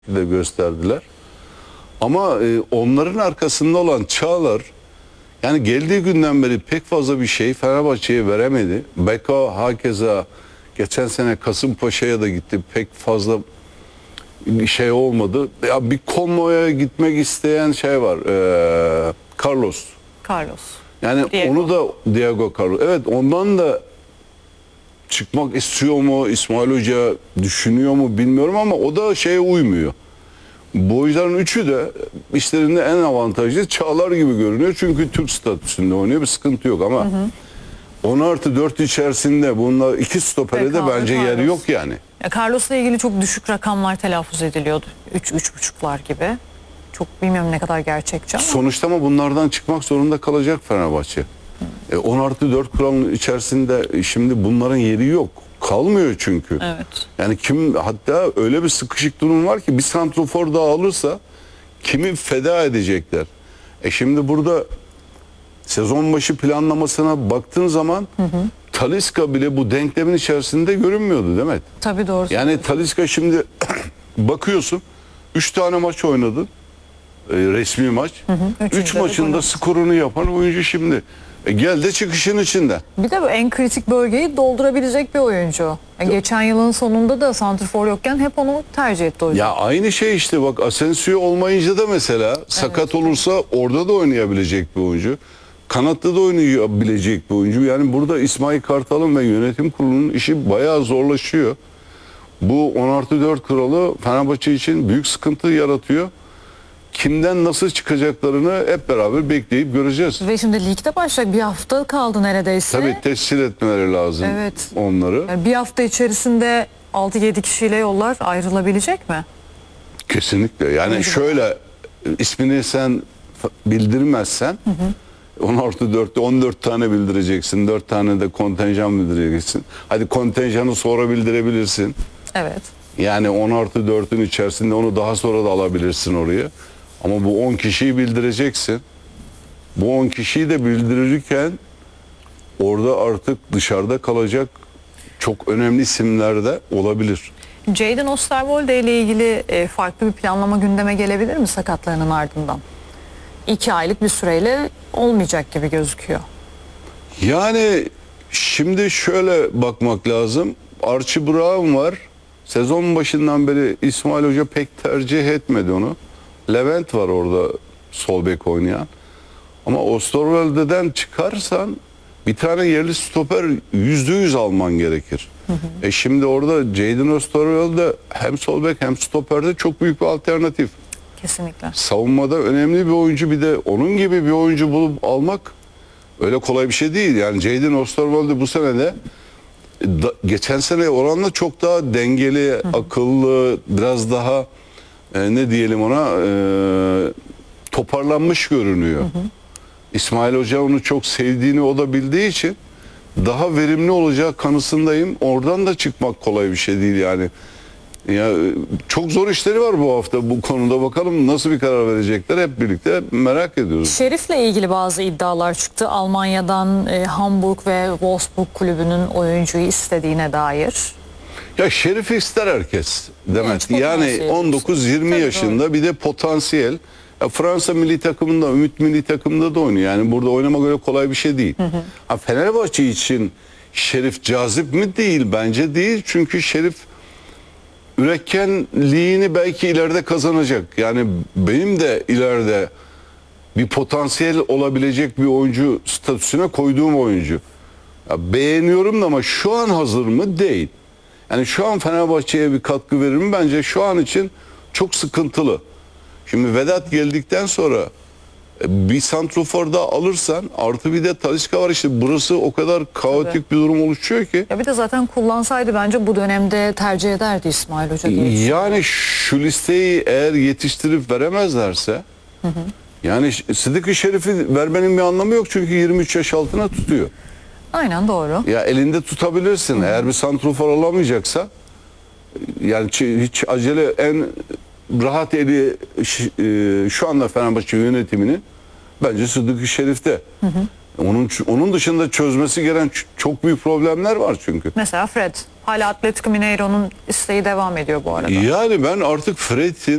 de gösterdiler. Ama onların arkasında olan Çağlar, yani geldiği günden beri pek fazla bir şey Fenerbahçe'ye veremedi. Beka hakeza geçen sene Kasımpaşa'ya da gitti. Pek fazla şey olmadı. Ya bir Komo'ya gitmek isteyen şey var. Carlos. Yani Diego. onu da Diego Carlos. Evet, ondan da çıkmak istiyor mu? İsmail Hoca düşünüyor mu bilmiyorum ama o da şeye uymuyor. Bu oyuncuların üçü de işlerinde en avantajlı Çağlar gibi görünüyor. Çünkü Türk statüsünde oynuyor, bir sıkıntı yok ama 10+4 içerisinde bunlar iki stopere de bence yer yok yani. Carlos'la ilgili çok düşük rakamlar telaffuz ediliyordu. 3-3,5'lar gibi. Çok bilmiyorum ne kadar gerçekçi ama. Sonuçta ama bunlardan çıkmak zorunda kalacak Fenerbahçe. 10+4 kuralının içerisinde şimdi bunların yeri yok. Kalmıyor çünkü. Evet. Yani hatta öyle bir sıkışık durum var ki bir santrofor daha alırsa kimi feda edecekler. Şimdi burada sezon başı planlamasına baktığın zaman Talisca bile bu denklemin içerisinde görünmüyordu Demet. Tabii doğru. Yani Talisca şimdi bakıyorsun 3 tane maç oynadı. Resmi maç. 3 maçında skorunu yapan oyuncu şimdi. Gel de çıkışın içinde. Bir de bu en kritik bölgeyi doldurabilecek bir oyuncu. Geçen yılın sonunda da santrfor yokken hep onu tercih etti oyuncu. Ya aynı şey işte bak, Asensio olmayınca da mesela sakat olursa orada da oynayabilecek bir oyuncu. Kanatta da oynayabilecek bir oyuncu. Yani burada İsmail Kartal'ın ve yönetim kurulunun işi bayağı zorlaşıyor. Bu 10+4 kuralı Fenerbahçe için büyük sıkıntı yaratıyor. Kimden nasıl çıkacaklarını hep beraber bekleyip göreceğiz. Ve şimdi ligde başlayacak, bir hafta kaldı neredeyse. Tabii tescil etmeleri lazım onları. Yani bir hafta içerisinde 6-7 kişiyle yollar ayrılabilecek mi? Kesinlikle. Yani şöyle, ismini sen bildirmezsen 10+4'te 14 tane bildireceksin. 4 tane de kontenjan bildireceksin. Hadi kontenjanı sonra bildirebilirsin. Evet. Yani 10+4'ün içerisinde onu daha sonra da alabilirsin oraya. Ama bu 10 kişiyi bildireceksin. Bu 10 kişiyi de bildirirken orada artık dışarıda kalacak çok önemli isimler de olabilir. Jadon Osterwolde ile ilgili farklı bir planlama gündeme gelebilir mi sakatlarının ardından? 2 aylık bir süreyle olmayacak gibi gözüküyor. Yani şimdi şöyle bakmak lazım. Archie Brown var. Sezon başından beri İsmail Hoca pek tercih etmedi onu. Levent var orada sol bek oynayan. Ama Osterwolde'den çıkarsan bir tane yerli stoper %100 alman gerekir. Şimdi orada Jadon Osterwolde hem sol bek hem stoperde çok büyük bir alternatif. Kesinlikle. Savunmada önemli bir oyuncu, bir de onun gibi bir oyuncu bulup almak öyle kolay bir şey değil. Yani Jadon Osterwolde bu sene de geçen sene oranla çok daha dengeli, akıllı, biraz daha ne diyelim ona, toparlanmış görünüyor. İsmail Hoca onu çok sevdiğini o da bildiği için daha verimli olacağı kanısındayım. Oradan da çıkmak kolay bir şey değil yani. Ya çok zor işleri var bu hafta bu konuda. Bakalım nasıl bir karar verecekler, hep birlikte merak ediyoruz. Şerif'le ilgili bazı iddialar çıktı. Almanya'dan Hamburg ve Wolfsburg kulübünün oyuncuyu istediğine dair. Ya Şerif ister herkes Demet. Yani 19-20 yaşında bir de potansiyel. Ya Fransa milli takımında, Ümit milli takımında da oynuyor. Yani burada oynamak öyle kolay bir şey değil. Ha, Fenerbahçe için Şerif cazip mi? Değil. Bence değil. Çünkü Şerif üretkenliğini belki ileride kazanacak. Yani benim de ileride bir potansiyel olabilecek bir oyuncu statüsüne koyduğum oyuncu. Ya beğeniyorum da ama şu an hazır mı? Değil. Yani şu an Fenerbahçe'ye bir katkı verir mi? Bence şu an için çok sıkıntılı. Şimdi Vedat geldikten sonra bir santrofor daha alırsan, artı bir de Talisca var, işte burası o kadar kaotik bir durum oluşuyor ki. Ya bir de zaten kullansaydı bence bu dönemde tercih ederdi İsmail Hoca diye. Yani şu listeyi eğer yetiştirip veremezlerse, yani Sıdık-ı Şerif'i vermenin bir anlamı yok çünkü 23 yaş altına tutuyor. Aynen doğru. Ya elinde tutabilirsin. Eğer bir santrofor alamayacaksa, yani hiç acele, en rahat eli şu anda Fenerbahçe yönetiminin bence Sıdık-ı Şerif'te. Onun dışında çözmesi gereken çok büyük problemler var çünkü. Mesela Fred. Hala Atletico Mineiro'nun isteği devam ediyor bu arada. Yani ben artık Fred'in